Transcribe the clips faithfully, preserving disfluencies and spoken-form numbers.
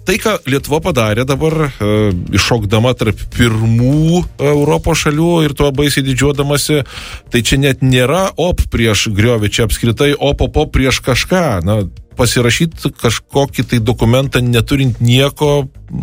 tai, ką Lietuva padarė dabar, e, iššokdama tarp pirmų Europos šalių ir tuo baisiai didžiuodamasi, tai čia net nėra op prieš griovį, čia apskritai op op op prieš kažką. Na, pasirašyti kažkokį tai dokumentą neturint nieko,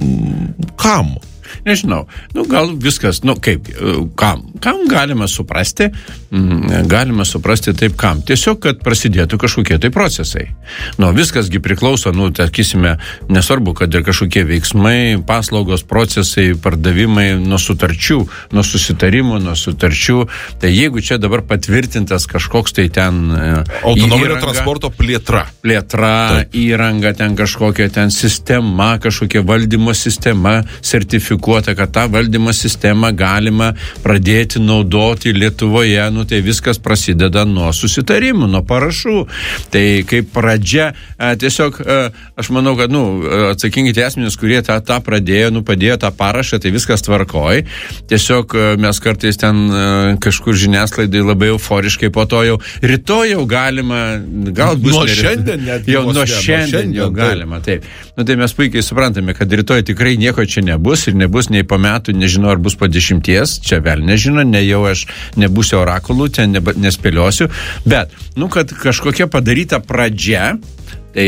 kam? Nežinau, nu gal viskas, nu kaip, kam, kam galima suprasti, galima suprasti taip kam, tiesiog, kad prasidėtų kažkokie tai procesai. Nu, viskasgi priklauso, nu, takysime, nesvarbu, kad ir kažkokie veiksmai, paslaugos, procesai, pardavimai nuo sutarčių, nuo susitarimų, nuo sutarčių, tai jeigu čia dabar patvirtintas kažkoks tai ten autonominio transporto plėtra. Plėtra, taip. Įranga, ten kažkokia ten sistema, kažkokia valdymo sistema, sertifikuota, kad tą valdymo sistemą galima pradėti naudoti Lietuvoje, nu tai viskas prasideda nuo susitarimų, nuo parašų. Tai kaip pradžia, tiesiog aš manau, kad nu, atsakingi tie asmenys, kurie tą, tą pradėjo, nu padėjo tą parašą, tai viskas tvarkoj. Tiesiog mes kartais ten kažkur žiniasklaidai labai euforiškai po to jau rytoj jau galima, gal bus nuo šiandien net jau nuo šiandien, šiandien jau galima, taip. Nu tai mes puikiai suprantame, kad rytoj tikrai nieko čia nebus ir nebus nei po metų, nežinau, ar bus po dešimties, čia vėl nežinau, ne jau aš nebūsiu orakulų, ten neba, nespėliosiu, bet, nu, kad kažkokia padaryta pradžia, tai,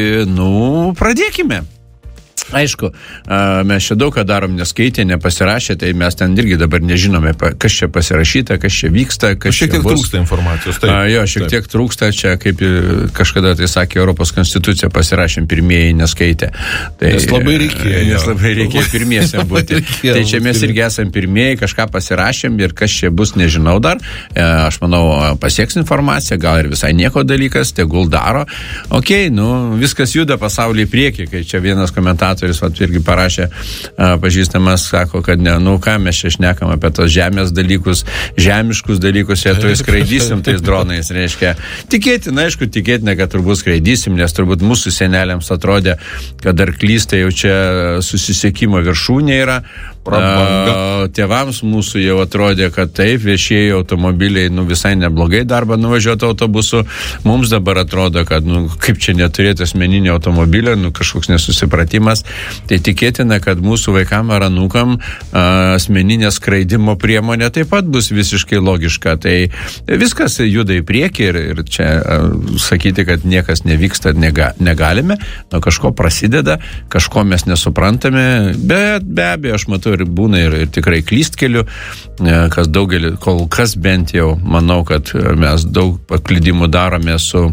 nu, pradėkime. Aišku, mes čia daug ką darom, neskaitė, nepasirašė, tai mes ten irgi dabar nežinome, kas čia pasirašyta, kas čia vyksta, kas šiek čia bus. Šiek tiek trūksta informacijos. Taip, jo, šiek taip. tiek trūksta, čia kaip kažkada tai sakė Europos konstitucija, pasirašėm pirmieji, neskaitė. Tai, nes labai reikėjo. Nes labai reikėjo pirmiesiam būti. Tai čia mes irgi esam pirmieji, kažką pasirašėm ir kas čia bus, nežinau dar. Aš manau, pasieks informaciją, gal ir visai nieko dalykas, tegul daro. Ok, nu, viskas juda pasaulyje į priekį, kai čia vienas komentatorius vat, irgi parašė, a, pažįstamas, sako, kad ne, nu ką mes čia šnekam apie tos žemės dalykus, žemiškus dalykus, jie tu skraidysim tais dronais, reiškia. Tikėtina, aišku, tikėtina, kad turbūt skraidysim, nes turbūt mūsų seneliams atrodė, kad arklys tai jau čia susisiekimo viršūnė yra. A, tėvams mūsų jau atrodė, kad taip, viešieji automobiliai, nu, visai neblogai darbą nuvažiuoti autobusu. Mums dabar atrodo, kad, nu, kaip čia neturėti asmeninio automobilio, nu, kažkoks nesusipratimas. Tai tikėtina, kad mūsų vaikam ar anūkam a, asmeninė skraidimo priemonė taip pat bus visiškai logiška. Tai viskas juda į priekį ir, ir čia a, sakyti, kad niekas nevyksta, nega, negalime. Nuo kažko prasideda, kažko mes nesuprantame, bet be abejo, aš matau, ir būna ir, ir tikrai klystkelių, kas daugelį, kol kas bent jau, manau, kad mes daug paklydimų darome su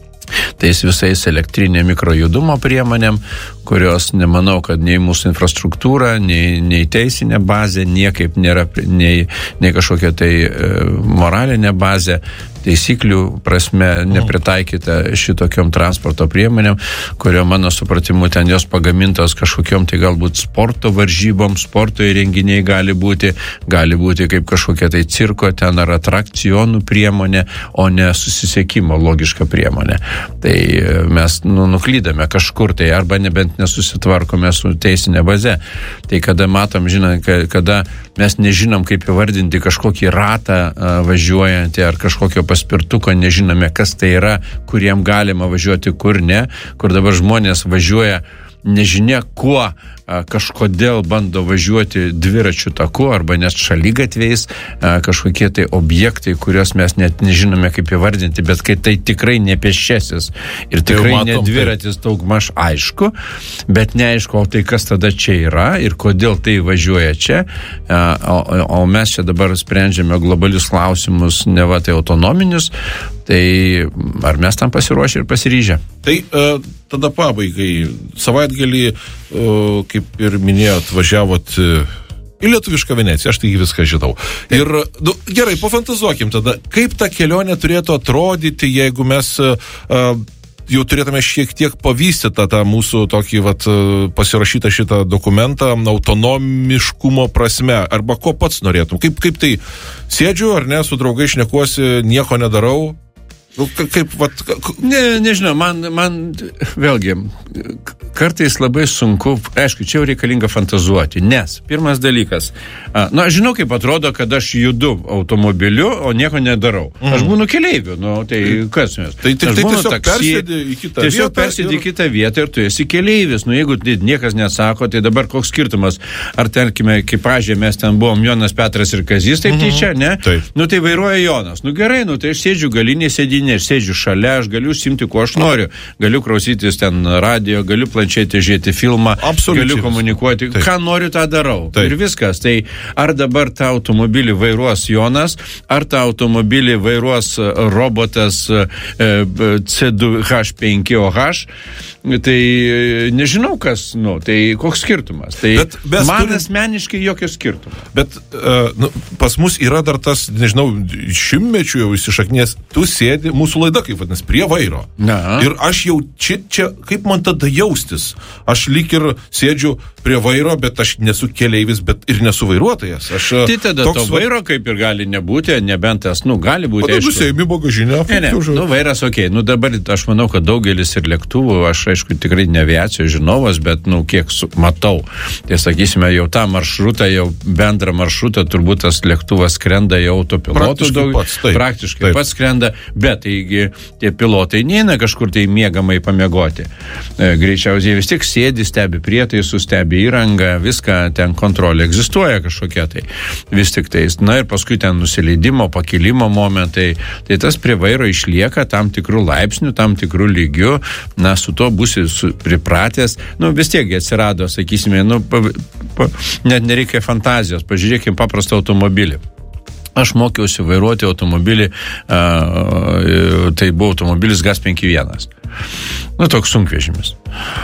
tais visais elektrinė mikrojudumo priemonėm, kurios nemanau, kad nei mūsų infrastruktūra, nei, nei teisinė bazė, niekaip nėra, nei, nei kažkokia tai e, moralinė bazė, taisyklių prasme nepritaikyta šitokiom transporto priemonėm, kurio mano supratimu ten jos pagamintos kažkokiom tai galbūt sporto varžybom, sporto įrenginiai gali būti, gali būti kaip kažkokia tai cirko ten ar atrakcionų priemonė, o ne susisiekimo logiška priemonė. Tai mes nu, nuklydame kažkur tai arba nebent nesusitvarkome su teisinė baze. Tai kada matom, žinant, kada mes nežinom, kaip įvardinti kažkokį ratą važiuojantį ar kažkokio paspirtuko, nežinome, kas tai yra, kuriem galima važiuoti, kur ne, kur dabar žmonės važiuoja nežinia kuo, kažkodėl bando važiuoti dviračių taku arba net šaligatviais, kažkokie tai objektai, kuriuos mes net nežinome kaip įvardinti, bet kai tai tikrai ne pėsčiasis ir tikrai matom, ne dviratis daugmaž aišku, bet neaišku, o tai kas tada čia yra ir kodėl tai važiuoja čia, o, o mes čia dabar sprendžiame globalius klausimus, ne va tai autonominius, tai ar mes tam pasiruošę ir pasiryžę? Tai uh, tada pabaigai, savaitgalį, uh, kaip ir minėjot, važiavot uh, į lietuvišką Veneciją, aš tai viską žinau. Ir, nu, gerai, pafantazuokim tada, kaip ta kelionė turėtų atrodyti, jeigu mes uh, jau turėtume šiek tiek pavystytą tą mūsų tokį, vat, pasirašytą šitą dokumentą autonomiškumo prasme, arba ko pats norėtum? Kaip, kaip tai sėdžiu, ar ne, su draugai šnekuosi, nieko nedarau? Nu, kaip, vat... Ne, nežinau, man, man vėlgi, kartais labai sunku, aišku, čia jau reikalinga fantazuoti, nes pirmas dalykas, na, nu, aš žinau, kaip atrodo, kad aš judu automobiliu, o nieko nedarau. Mm. Aš būnu keleiviu, nu, tai kas mes? Tai, tai, tai tiesiog taksi, persėdi į kitą tiesiog vietą. persėdi ir... į kitą vietą ir tu esi keleivis. Nu, jeigu niekas nesako, tai dabar koks skirtumas? Ar, tarkime, ekipažė mes ten buvom Jonas, Petras ir Kazys, taip tai čia, ne? Taip. Nu, tai vairuoja Jonas. Nu, gerai, nu, tai aš sėdžiu galinėje sėdinėje, aš sėdžiu šalia, aš galiu užsiimti, ko aš noriu. Galiu klausytis ten radio, galiu planšetį žiūrėti filmą, absoliučiai galiu komunikuoti. Taip. Ką noriu, tą darau. Taip. Ir viskas. Tai ar dabar tą automobilį vairuos Jonas, ar tą automobilį vairuos robotas C du H penki O H, tai nežinau kas, nu, tai koks skirtumas. Tai bet, bet man turim... asmeniškai jokio skirtumo. Bet uh, nu, pas mus yra dar tas, nežinau, šimtmečių jau įsišaknės, tu sėdi, mūsų laida, kaip vadinasi, prie vairo. Na. Ir aš jau čia, čia, kaip man tada jaustis? Aš lyg ir sėdžiu prie vairo, bet aš nesu keleivis, bet ir nesu vairuotojas. Aš, tai tada toks, to vairo kaip ir gali nebūti, nebent tas, nu, gali būti. Tada nusėmi bagažinę. Ne, ne, nu, vairas, okei. Okay. Nu, dabar aš manau, kad daugelis ir lėktuvų, aš, aišku, tikrai ne aviacijos žinovas, bet, nu, kiek su, matau. Tai, sakysime, jau tą maršrutą, jau bendrą maršrutą, turbūt tas lėktuvas skrenda jau autopilotų. Praktiškai daug, pats, taip. Praktiškai taip. pats skrenda, bet taigi tie pilotai neina kažkur tai miegamai pamiegoti. E, greičiausiai vis tik sėdi, stebi prietaisus, stebi įrangą, viską, ten kontrolė egzistuoja kažkokia tai. Vis tik tais. Na ir paskui ten nusileidimo, pakilimo momentai. Tai tas prie vairo išlieka tam tikrų laipsnių, tam tikrų lygių. Na, su to būsi su, pripratęs. Nu, vis tiek atsirado, sakysime, nu, pa, pa, net nereikia fantazijos. Pažiūrėkim paprastą automobilį. Aš mokiausi vairuoti automobilį, a, tai buvo automobilis G A Z penki vienas. Nu, toks sunkvežimis.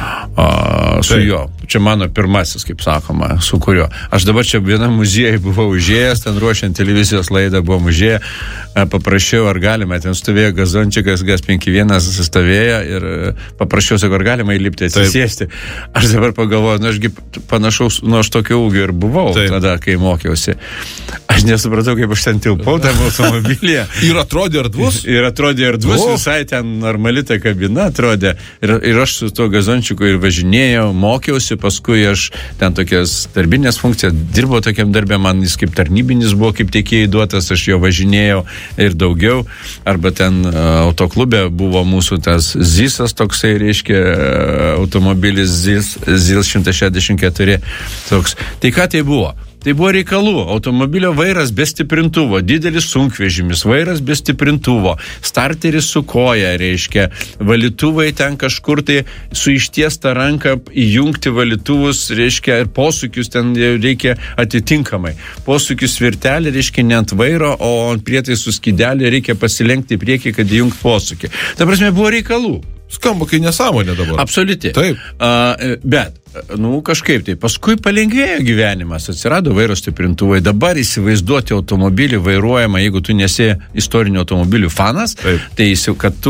A, su tai. Jo. Čia mano pirmasis, kaip sakoma, su kuriuo. Aš dabar čia vienam muziejui buvau užėjęs, ten ruošiant televizijos laidą buvau užėję, paprašiau, ar galima, ten stovėjo gazončikas G A Z penki vienas stovėjo ir paprašiau, ar galima įlipti, atsisėsti. Taip. Aš dabar pagalvoju, nu, ašgi panašaus, nu, aš tokio ūgio ir buvau. Taip. Tada, kai mokiausi. Aš nesupratau, kaip aš ten tilpau tam automobilyje. Ir atrodė erdvus? Ir atrodė erdvus, o. Visai ten normali ta kabina atrodė. Ir, ir aš su tuo gazončiku ir važinėjau, mokiausi, paskui aš ten tokias darbinės funkcijas, dirbau tokiam darbė, man jis kaip tarnybinis buvo, kaip tiekėjai duotas, aš jo važinėjau ir daugiau. Arba ten autoklube buvo mūsų tas Zisas toksai, reiškia, automobilis Zis, Zis šimtas šešiasdešimt keturi toks. Tai ką tai buvo? Tai buvo reikalų. Automobilio vairas be stiprintuvo, didelis sunkvežimis, vairas be stiprintuvo, starteris su koja, reiškia, valytuvai ten kažkur tai su ištiesta ranka įjungti valytuvus, reiškia, ir posūkius ten reikia atitinkamai. Posūkius svirtelį, reiškia, ne ant vairo, o ant prietaisų skydelį reikia pasilenkti į priekį, kad įjungt posūkį. Ta prasme, buvo reikalų. Skamba, kai nesąmonė dabar. Absoliuti. Taip. Uh, bet, nu, kažkaip tai. Paskui palengvėjo gyvenimas, atsirado vairo stiprintuvai. Dabar įsivaizduoti automobilį vairuojamą, jeigu tu nesi istorinių automobilių fanas, taip. Tai kad tu